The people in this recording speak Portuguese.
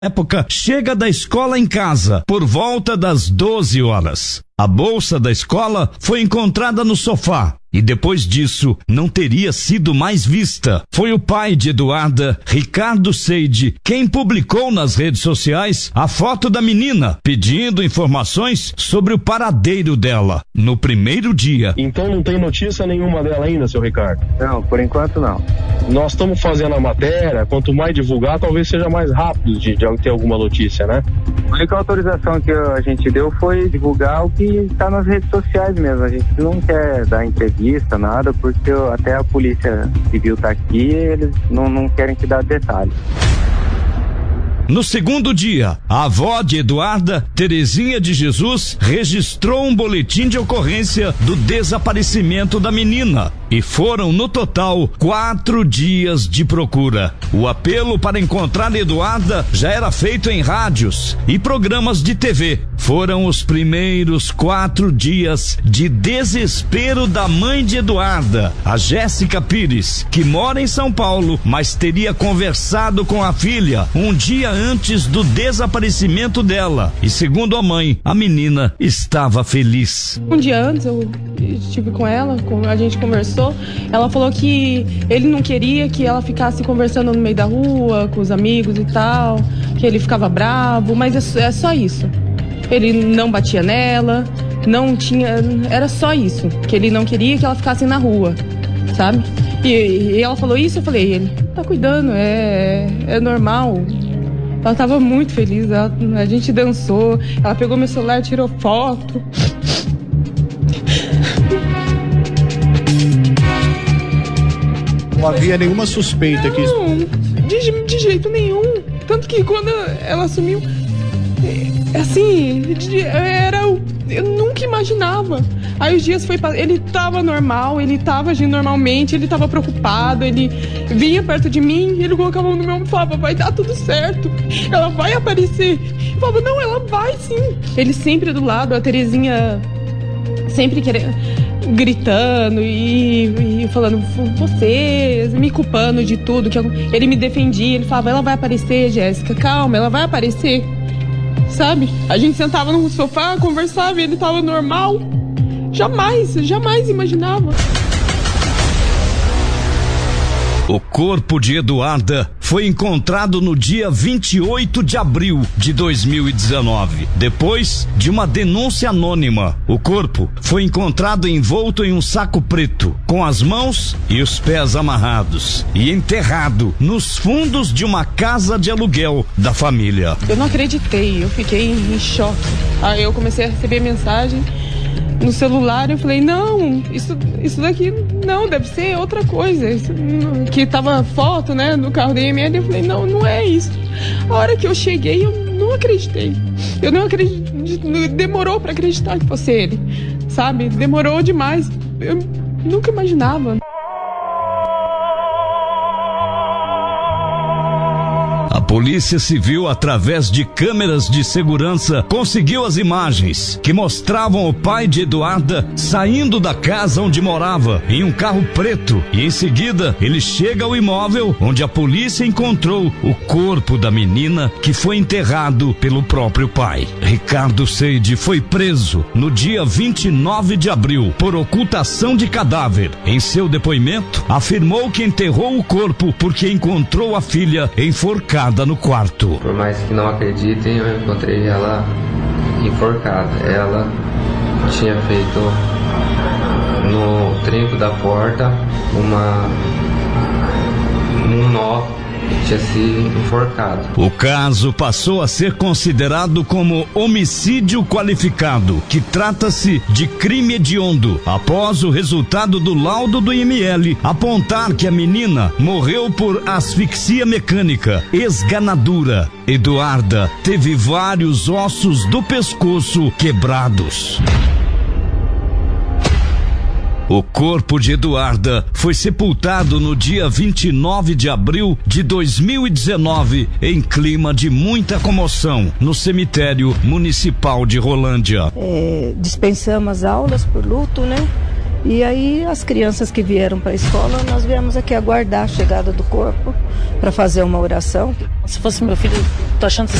época, chega da escola em casa por volta das 12 horas. A bolsa da escola foi encontrada no sofá e depois disso não teria sido mais vista. Foi o pai de Eduarda, Ricardo Seide, quem publicou nas redes sociais a foto da menina, pedindo informações sobre o paradeiro dela no primeiro dia. Então não tem notícia nenhuma dela ainda, seu Ricardo? Não, por enquanto não. Nós estamos fazendo a matéria, quanto mais divulgar, talvez seja mais rápido de ter alguma notícia, né? A única autorização que a gente deu foi divulgar o que está nas redes sociais mesmo. A gente não quer dar entrevista, nada, porque até a Polícia Civil está aqui e eles não querem que dê detalhes. No segundo dia, a avó de Eduarda, Terezinha de Jesus, registrou um boletim de ocorrência do desaparecimento da menina. E foram, no total, 4 dias de procura. O apelo para encontrar Eduarda já era feito em rádios e programas de TV. Foram os primeiros 4 dias de desespero da mãe de Eduarda, a Jéssica Pires, que mora em São Paulo, mas teria conversado com a filha um dia antes do desaparecimento dela. E segundo a mãe, a menina estava feliz. Um dia antes eu estive com ela, a gente conversou. Ela falou que ele não queria que ela ficasse conversando no meio da rua com os amigos e tal, que ele ficava bravo, mas é só isso. Ele não batia nela, não tinha, era só isso, que ele não queria que ela ficasse na rua, sabe? E ela falou isso, eu falei, ele tá cuidando, é normal. Ela tava muito feliz, a gente dançou, ela pegou meu celular, tirou foto. Não havia nenhuma suspeita aqui? Não, de jeito nenhum. Tanto que quando ela sumiu, assim, eu nunca imaginava. Aí os dias ele tava normal, ele tava agindo normalmente, ele tava preocupado, ele vinha perto de mim, ele colocava a mão no meu ombro e falava, vai dar tudo certo, ela vai aparecer. Eu falava, não, ela vai sim. Ele sempre do lado, a Terezinha sempre gritando e falando, vocês, me culpando de tudo, que ele me defendia, ele falava, ela vai aparecer, Jéssica, calma, ela vai aparecer, sabe? A gente sentava no sofá, conversava e ele tava normal. Jamais imaginava. O corpo de Eduarda foi encontrado no dia 28 de abril de 2019, depois de uma denúncia anônima. O corpo foi encontrado envolto em um saco preto, com as mãos e os pés amarrados e enterrado nos fundos de uma casa de aluguel da família. Eu não acreditei, eu fiquei em choque. Aí eu comecei a receber mensagem no celular, eu falei, não, isso daqui não, deve ser outra coisa. Isso, que tava foto, né, no carro da EML, eu falei, não é isso. A hora que eu cheguei, eu não acreditei. Eu não acreditei, demorou pra acreditar que fosse ele, sabe? Demorou demais, eu nunca imaginava. A Polícia Civil, através de câmeras de segurança, conseguiu as imagens que mostravam o pai de Eduarda saindo da casa onde morava em um carro preto e em seguida ele chega ao imóvel onde a polícia encontrou o corpo da menina que foi enterrado pelo próprio pai. Ricardo Seide foi preso no dia 29 de abril por ocultação de cadáver. Em seu depoimento, afirmou que enterrou o corpo porque encontrou a filha enforcada no quarto. Por mais que não acreditem, eu encontrei ela enforcada. Ela tinha feito no trinco da porta um nó, tinha se enforcado. O caso passou a ser considerado como homicídio qualificado, que trata-se de crime hediondo, após o resultado do laudo do IML apontar que a menina morreu por asfixia mecânica, esganadura. Eduarda teve vários ossos do pescoço quebrados. O corpo de Eduarda foi sepultado no dia 29 de abril de 2019, em clima de muita comoção, no cemitério municipal de Rolândia. Dispensamos as aulas por luto, né? E aí as crianças que vieram para a escola, nós viemos aqui aguardar a chegada do corpo para fazer uma oração. Se fosse meu filho, tô achando